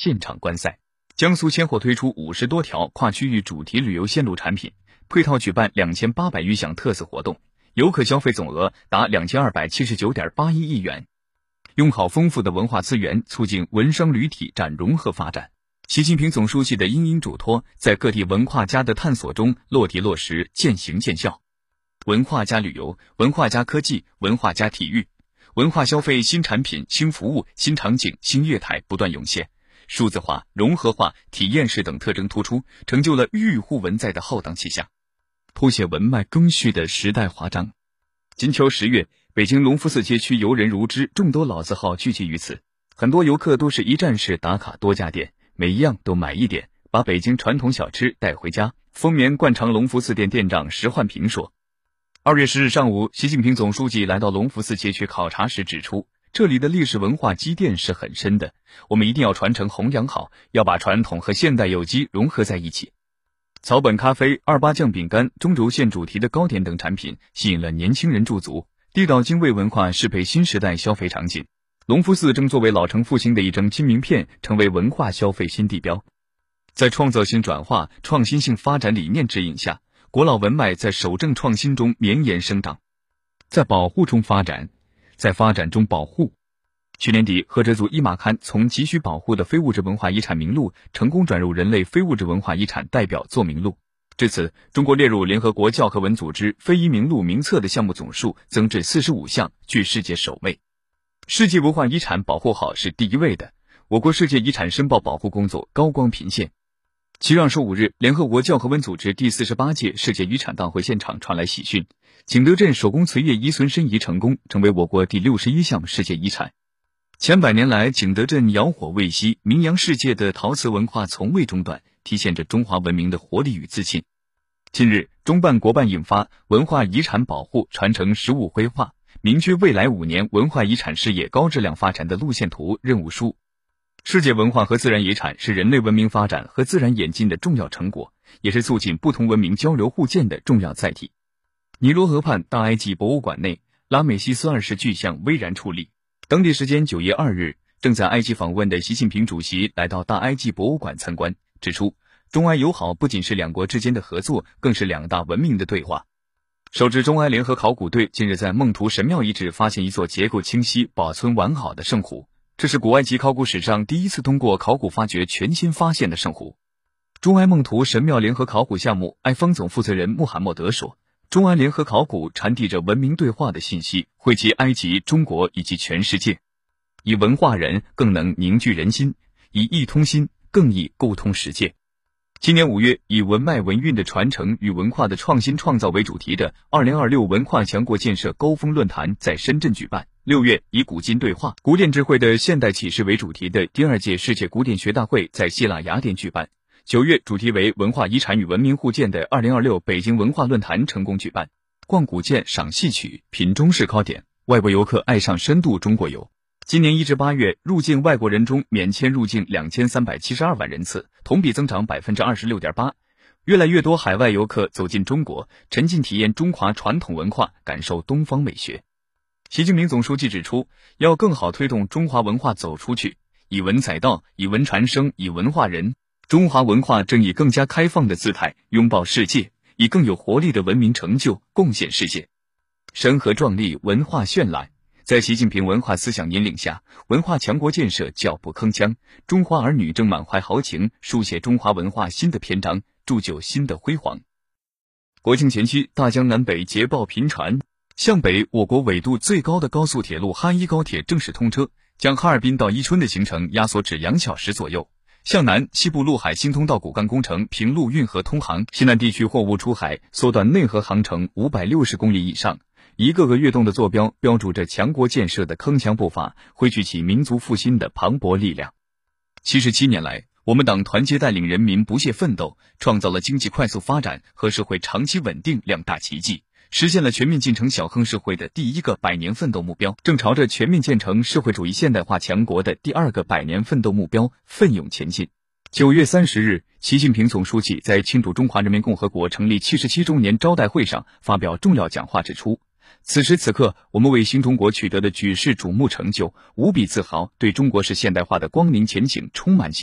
现场观赛。江苏先后推出50多条跨区域主题旅游线路产品，配套举办2800余项特色活动，游客消费总额达2279.81亿元。用好丰富的文化资源，促进文商旅体展融合发展。习近平总书记的殷殷嘱托，在各地文化家的探索中落地落实，见行见效。文化加旅游、文化加科技、文化加体育，文化消费新产品、新服务、新场景、新业态不断涌现，数字化、融合化、体验式等特征突出，成就了郁郁乎文在的浩荡气象，谱写文脉更续的时代华章。金秋10月，北京隆福寺街区游人如织，众多老字号聚集于此，很多游客都是一站式打卡多家店，每一样都买一点，把北京传统小吃带回家。丰棉灌肠隆福寺店店长石焕平说，2月10日上午，习近平总书记来到隆福寺街区考察时指出，这里的历史文化积淀是很深的，我们一定要传承弘扬好，要把传统和现代有机融合在一起。草本咖啡、28酱饼干、中轴线主题的糕点等产品吸引了年轻人驻足，地道精味文化适配新时代消费场景。隆福寺正作为老城复兴的一张金名片，成为文化消费新地标。在创造性转化、创新性发展理念指引下，国老文脉在守正创新中绵延生长，在保护中发展，在发展中保护。去年底，菏泽族伊玛堪从急需保护的非物质文化遗产名录成功转入人类非物质文化遗产代表作名录。至此，中国列入联合国教科文组织非遗名录名册的项目总数增至45项，居世界首位。世界文化遗产保护好是第一位的，我国世界遗产申报保护工作高光频现。7月25日，联合国教科文组织第48届世界遗产大会现场传来喜讯，景德镇手工瓷业遗存申遗成功，成为我国第61项世界遗产。千百年来，景德镇窑火未熄，名扬世界的陶瓷文化从未中断，体现着中华文明的活力与自信。近日，中办国办印发《文化遗产保护传承实务规划》，明确未来5年文化遗产事业高质量发展的路线图、任务书。世界文化和自然遗产是人类文明发展和自然演进的重要成果，也是促进不同文明交流互鉴的重要载体。尼罗河畔大埃及博物馆内，拉美西斯2世巨像巍然矗立。当地时间9月2日，正在埃及访问的习近平主席来到大埃及博物馆参观，指出中埃友好不仅是两国之间的合作，更是两大文明的对话。首支中埃联合考古队近日在孟图神庙遗址发现一座结构清晰、保存完好的圣湖，这是古埃及考古史上第一次通过考古发掘全新发现的圣湖。中埃孟图神庙联合考古项目埃方总负责人穆罕默德说，中埃联合考古传递着文明对话的信息，惠及埃及、中国以及全世界。以文化人更能凝聚人心，以意通心更易沟通世界。今年5月，以文脉文韵的传承与文化的创新创造为主题的2026文化强国建设高峰论坛在深圳举办。6月，以古今对话、古典智慧的现代启示为主题的第2届世界古典学大会在希腊雅典举办。9月，主题为文化遗产与文明互鉴的2026北京文化论坛成功举办。逛古建、赏戏曲、品中式糕点，外国游客爱上深度中国游。今年1至8月，入境外国人中免签入境2372万人次，同比增长 26.8%。越来越多海外游客走进中国，沉浸体验中华传统文化，感受东方美学。习近平总书记指出，要更好推动中华文化走出去，以文载道，以文传声，以文化人。中华文化正以更加开放的姿态拥抱世界，以更有活力的文明成就贡献世界。山河壮丽，文化绚烂。在习近平文化思想引领下，文化强国建设脚步铿锵，中华儿女正满怀豪情，书写中华文化新的篇章，铸就新的辉煌。国庆前夕，大江南北捷报频传，向北，我国纬度最高的高速铁路哈一高铁正式通车，将哈尔滨到伊春的行程压缩至2小时左右。向南，西部陆海新通道骨干工程平陆运河通航，西南地区货物出海缩短内河航程560公里以上。一个个跃动的坐标标注着强国建设的铿锵步伐，汇聚起民族复兴的磅礴力量。77年来，我们党团结带领人民不懈奋斗，创造了经济快速发展和社会长期稳定2大奇迹，实现了全面进程小康社会的第1个100年奋斗目标，正朝着全面建成社会主义现代化强国的第2个100年奋斗目标奋勇前进。9月30日，习近平总书记在庆祝中华人民共和国成立77周年招待会上发表重要讲话，指出，此时此刻，我们为新中国取得的举世瞩目成就无比自豪，对中国式现代化的光明前景充满信心。